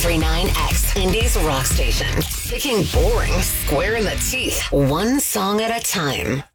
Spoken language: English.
93.9X, Indie's rock station. Kicking boring square in the teeth, one song at a time.